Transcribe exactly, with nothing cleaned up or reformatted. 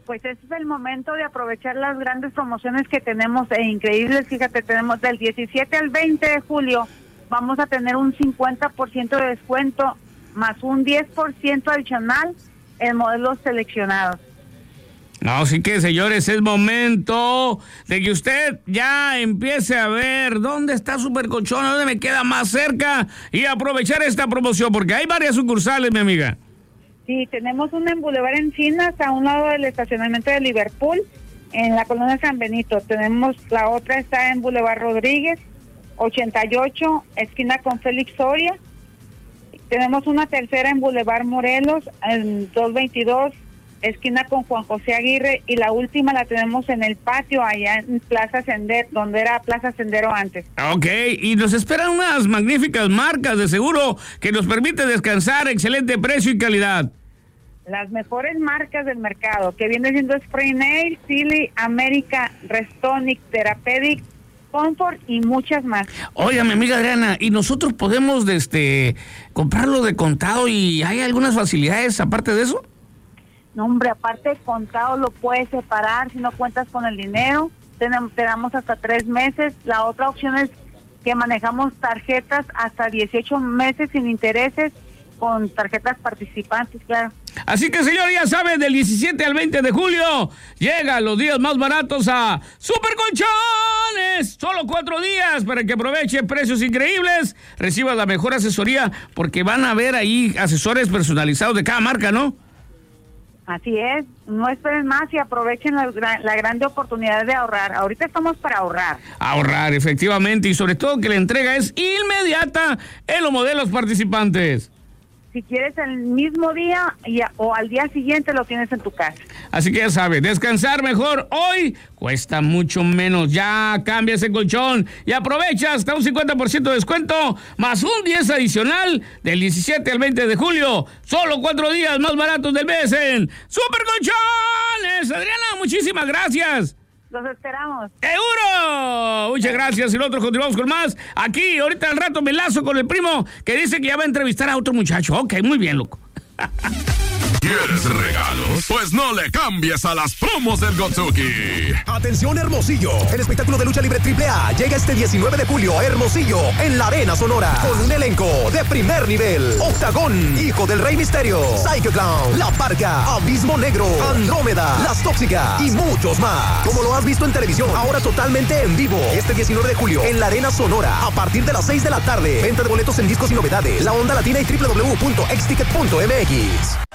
Pues este es el momento de aprovechar las grandes promociones que tenemos e increíbles. Fíjate, tenemos del diecisiete al veinte de julio, vamos a tener un cincuenta por ciento de descuento más un diez por ciento adicional en modelos seleccionados. No, sí que, señores, es momento de que usted ya empiece a ver dónde está Supercolchón, dónde me queda más cerca y aprovechar esta promoción, porque hay varias sucursales, mi amiga. Sí, tenemos una en Boulevard Encinas, a un lado del estacionamiento de Liverpool, en la colonia San Benito. Tenemos, la otra está en Boulevard Rodríguez, ochenta y ocho, esquina con Félix Soria. Tenemos una tercera en Boulevard Morelos, en doscientos veintidós, esquina con Juan José Aguirre, y la última la tenemos en el patio, allá en Plaza Sendero, donde era Plaza Sendero antes. Ok, y nos esperan unas magníficas marcas de seguro que nos permite descansar, excelente precio y calidad. Las mejores marcas del mercado, que viene siendo Spray Nail, Silly, América, Restonic, Therapeutic, Comfort y muchas más. Oiga, mi amiga Adriana, ¿y nosotros podemos este, comprarlo de contado y hay algunas facilidades aparte de eso? No, hombre, aparte de contado lo puedes separar si no cuentas con el dinero. Tenemos, te damos hasta tres meses. La otra opción es que manejamos tarjetas hasta dieciocho meses sin intereses con tarjetas participantes, claro. Así que, señor, ya sabe, del diecisiete al veinte de julio llegan los días más baratos a Supercolchones. Solo cuatro días para que aproveche precios increíbles, reciba la mejor asesoría, porque van a ver ahí asesores personalizados de cada marca, ¿no? Así es, no esperen más y aprovechen la, la grande oportunidad de ahorrar. Ahorita estamos para ahorrar. Ahorrar, efectivamente, y sobre todo que la entrega es inmediata en los modelos participantes. Si quieres el mismo día y a, o al día siguiente lo tienes en tu casa. Así que ya sabes, descansar mejor hoy cuesta mucho menos. Ya cambia ese colchón y aprovecha hasta un cincuenta por ciento de descuento más un diez adicional del diecisiete al veinte de julio. Solo cuatro días más baratos del mes en Supercolchones. Adriana, muchísimas gracias. Los esperamos. ¡Seguro! Muchas gracias. Y nosotros continuamos con más. Aquí, ahorita al rato me lazo con el primo que dice que ya va a entrevistar a otro muchacho. Ok, muy bien, loco. ¿Quieres regalos? Pues no le cambies a las promos del Gotsuki. Atención, Hermosillo. El espectáculo de lucha libre triple A llega este diecinueve de julio a Hermosillo, en la Arena Sonora, con un elenco de primer nivel. Octagón, Hijo del Rey Misterio, Psycho Clown, La Parca, Abismo Negro, Andrómeda, Las Tóxicas y muchos más. Como lo has visto en televisión, ahora totalmente en vivo. Este diecinueve de julio en la Arena Sonora, a partir de las seis de la tarde. Venta de boletos en Discos y Novedades, La Onda Latina y doble u doble u doble u punto exticket punto m x.